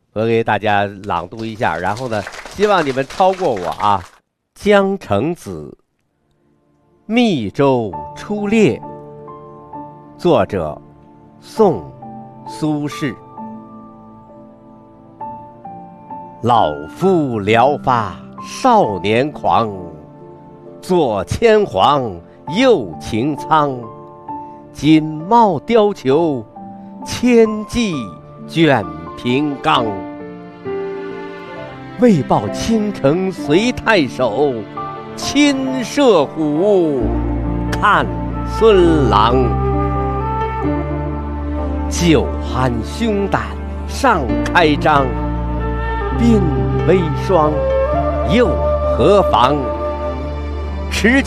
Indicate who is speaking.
Speaker 1: 我给大家朗读一下，然后呢，希望你们超过我啊。江城子，密州出猎。作者：宋·苏轼。老夫聊发少年狂，左牵黄，右擎苍。锦帽貂裘，千骑卷平冈。为报倾城随太守，亲射虎，看孙郎。酒酣胸胆尚开张，鬓微霜，又何妨？持